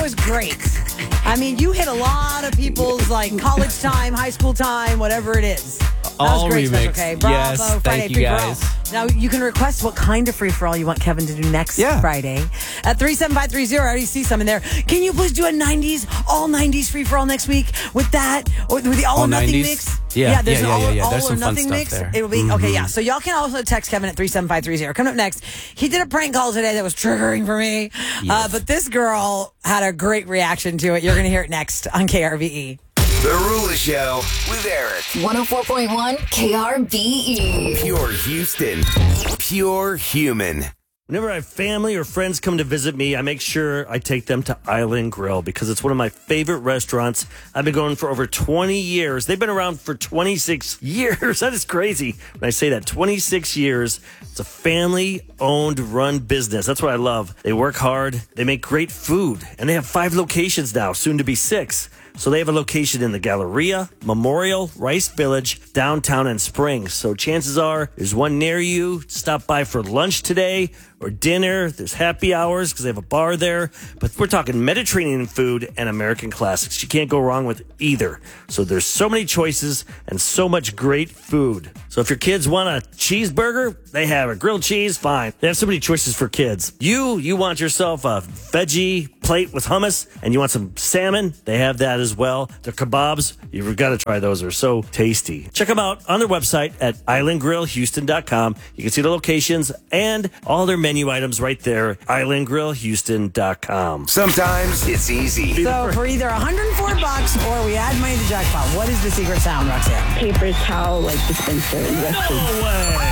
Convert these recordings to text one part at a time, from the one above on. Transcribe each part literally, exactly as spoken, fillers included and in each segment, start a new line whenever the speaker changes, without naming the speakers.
was great. I mean, you hit a lot of people's like college time, high school time, whatever it is. That
All
was great,
remix.
Special K. Bravo,
Yes,
Friday
thank you,
free
guys.
for all. Now, you can request what kind of free for all you want Kevin to do next
Yeah.
Friday at three seven five three zero. I already see some in there. Can you please do a nineties, all nineties free for all next week with that? Or with the all,
All
or nothing
nineties?
mix?
Yeah,
there's
yeah,
an
yeah,
all,
yeah, yeah.
all
There's
or
some fun
nothing
stuff
mix.
there.
It'll be,
Mm-hmm.
okay, yeah. So y'all can also text Kevin at three seven five three zero. Coming up next, he did a prank call today that was triggering for me.
Yes.
Uh, but this girl had a great reaction to it. You're going to hear it next on K R V E.
The Rula Show with Eric.
one oh four point one K R B E.
Pure Houston. Pure human.
Whenever I have family or friends come to visit me, I make sure I take them to Island Grill because it's one of my favorite restaurants. I've been going for over twenty years. They've been around for twenty-six years. That is crazy when I say that. twenty-six years. It's a family-owned, run business. That's what I love. They work hard. They make great food. And they have five locations now, soon to be six. So they have a location in the Galleria, Memorial, Rice Village, downtown, and Springs. So chances are there's one near you. Stop by for lunch today or dinner. There's happy hours because they have a bar there. But we're talking Mediterranean food and American classics. You can't go wrong with either. So there's so many choices and so much great food. So if your kids want a cheeseburger, they have a grilled cheese, fine. They have so many choices for kids. You, you want yourself a veggie plate with hummus and you want some salmon, they have that as well. Their kebabs, you've got to try those. They're so tasty. Check them out on their website at island grill houston dot com. You can see the locations and all their menu items right there, island grill houston dot com.
Sometimes it's easy.
So for either one hundred four bucks or we add money to jackpot, what is the secret sound, Roxanne?
Paper towel, like dispenser.
No way!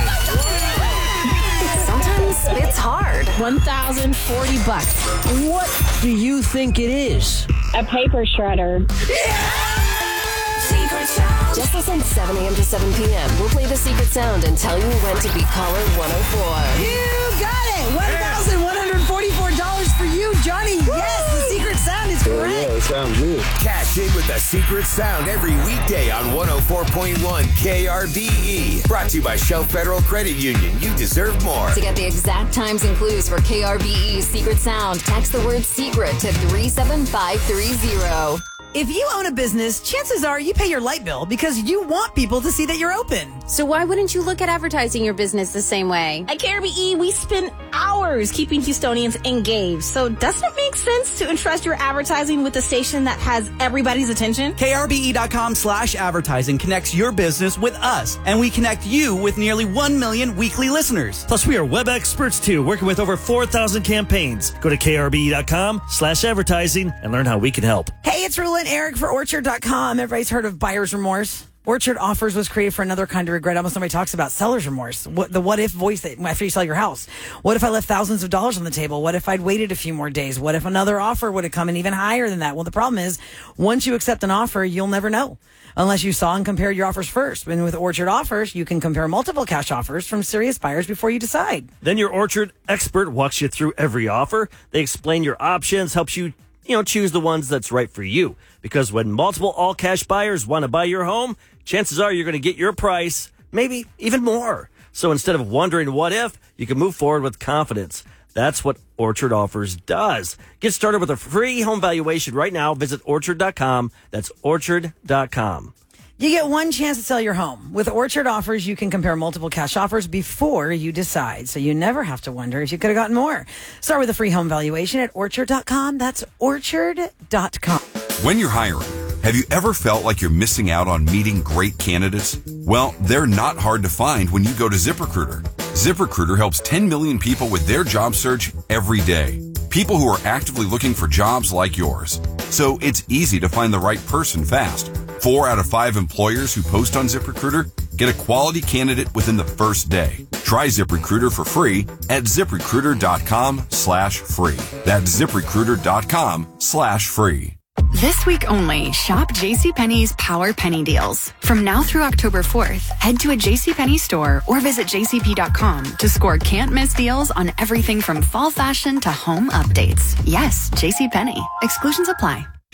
Sometimes it's hard.
one thousand forty bucks.
What do you think it is?
A paper shredder.
Just listen seven a.m. to seven p.m. We'll play the secret sound and tell you when to be caller one oh four.
You got it! one thousand one hundred forty-four dollars for you, Johnny. Yes, the secret sound is correct.
Yeah, sounds good.
Cash in with the secret sound every weekday on one oh four point one K R B E. Brought to you by Shell Federal Credit Union. You deserve more.
To get the exact times and clues for K R B E's secret sound, text the word secret to three seven five three zero.
If you own a business, chances are you pay your light bill because you want people to see that you're open.
So why wouldn't you look at advertising your business the same way?
At K R B E, we spend hours keeping Houstonians engaged. So doesn't it make sense to entrust your advertising with a station that has everybody's attention?
K R B E dot com slash advertising connects your business with us, and we connect you with nearly one million weekly listeners.
Plus, we are web experts too, working with over four thousand campaigns. Go to K R B E dot com slash advertising and learn how we can help.
Hey, it's Rula and Eric for Orchard dot com. Everybody's heard of buyer's remorse. Orchard Offers was created for another kind of regret. Almost nobody talks about seller's remorse. What, the what if voice that after you sell your house. What if I left thousands of dollars on the table? What if I'd waited a few more days? What if another offer would have come in even higher than that? Well, the problem is once you accept an offer, you'll never know unless you saw and compared your offers first. And with Orchard Offers, you can compare multiple cash offers from serious buyers before you decide.
Then your Orchard expert walks you through every offer. They explain your options, helps you you know, choose the ones that's right for you. Because when multiple all-cash buyers want to buy your home, chances are you're going to get your price, maybe even more. So instead of wondering what if, you can move forward with confidence. That's what Orchard Offers does. Get started with a free home valuation right now. Visit orchard dot com. That's orchard dot com.
You get one chance to sell your home. With Orchard Offers, you can compare multiple cash offers before you decide, so you never have to wonder if you could have gotten more. Start with a free home valuation at orchard dot com. That's orchard dot com.
When you're hiring, have you ever felt like you're missing out on meeting great candidates? Well, they're not hard to find when you go to ZipRecruiter. ZipRecruiter helps ten million people with their job search every day. People who are actively looking for jobs like yours. So it's easy to find the right person fast. Four out of five employers who post on ZipRecruiter get a quality candidate within the first day. Try ZipRecruiter for free at ZipRecruiter dot com slash free. That's ZipRecruiter dot com slash free.
This week only, shop JCPenney's Power Penny Deals. From now through October fourth, head to a JCPenney store or visit J C P dot com to score can't-miss deals on everything from fall fashion to home updates. Yes, JCPenney. Exclusions apply.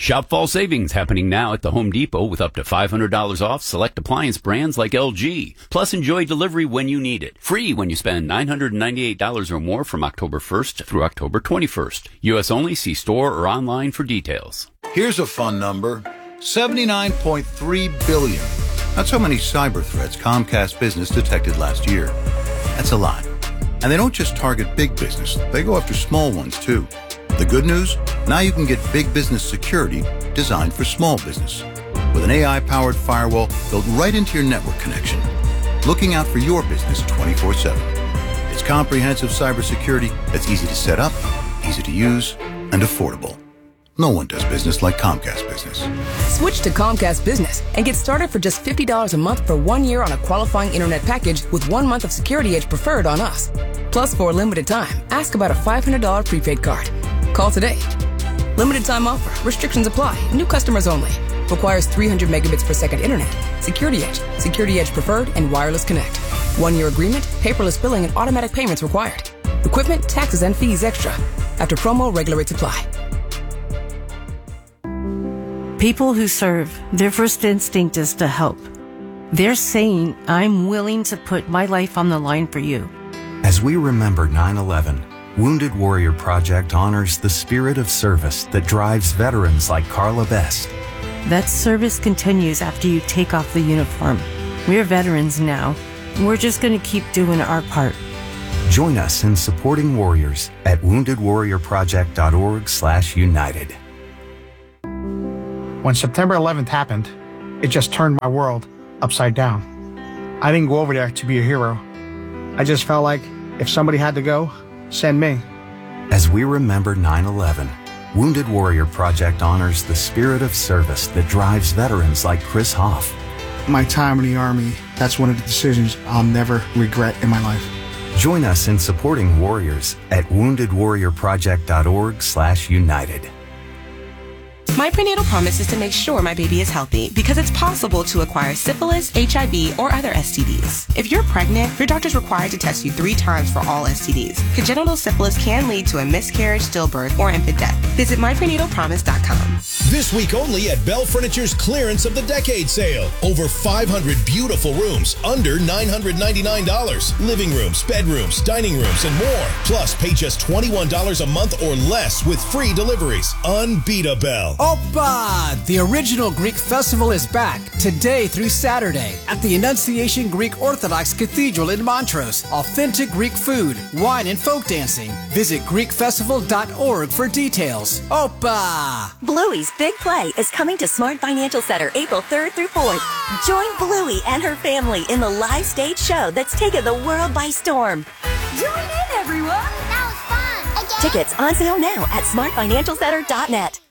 Shop fall savings happening now at the Home Depot with up to five hundred dollars off select appliance brands like L G. Plus, enjoy delivery when you need it. Free when you spend nine hundred ninety-eight dollars or more from October first through October twenty-first. U S only. See store or online for details.
Here's a fun number. seventy-nine point three billion. That's how many cyber threats Comcast Business detected last year. That's a lot. And they don't just target big business. They go after small ones, too. The good news? Now you can get big business security designed for small business. With an A I-powered firewall built right into your network connection. Looking out for your business twenty-four seven. It's comprehensive cybersecurity that's easy to set up, easy to use, and affordable. No one does business like Comcast Business.
Switch to Comcast Business and get started for just fifty dollars a month for one year on a qualifying internet package with one month of Security Edge preferred on us. Plus, for a limited time, ask about a five hundred dollars prepaid card. Call today. Limited time offer. Restrictions apply. New customers only. Requires three hundred megabits per second internet. Security Edge. Security Edge preferred and wireless connect. One year agreement, paperless billing and automatic payments required. Equipment, taxes, and fees extra. After promo, regular rates apply.
People who serve, their first instinct is to help. They're saying, I'm willing to put my life on the line for you.
As we remember nine eleven, Wounded Warrior Project honors the spirit of service that drives veterans like Carla Best.
That service continues after you take off the uniform. We're veterans now. We're just going to keep doing our part.
Join us in supporting warriors at wounded warrior project dot org slash united.
When September eleventh happened, it just turned my world upside down. I didn't go over there to be a hero. I just felt like if somebody had to go, send me.
As we remember nine eleven, Wounded Warrior Project honors the spirit of service that drives veterans like Chris Hoff.
My time in the Army, that's one of the decisions I'll never regret in my life.
Join us in supporting warriors at wounded warrior project dot org slash united.
My prenatal promise is to make sure my baby is healthy because it's possible to acquire syphilis, H I V, or other S T Ds. If you're pregnant, your doctor's required to test you three times for all S T Ds. Congenital syphilis can lead to a miscarriage, stillbirth, or infant death. Visit my prenatal promise dot com.
This week only at Bell Furniture's Clearance of the Decade sale. Over five hundred beautiful rooms under nine hundred ninety-nine dollars. Living rooms, bedrooms, dining rooms, and more. Plus, pay just twenty-one dollars a month or less with free deliveries. Unbeatable.
Opa! The original Greek festival is back today through Saturday at the Annunciation Greek Orthodox Cathedral in Montrose. Authentic Greek food, wine, and folk dancing. Visit greek festival dot org for details. Opa!
Bluey's Big Play is coming to Smart Financial Center April third through fourth. Join Bluey and her family in the live stage show that's taken the world by storm.
Join in, everyone! That was fun! Again?
Tickets on sale now at smart financial center dot net.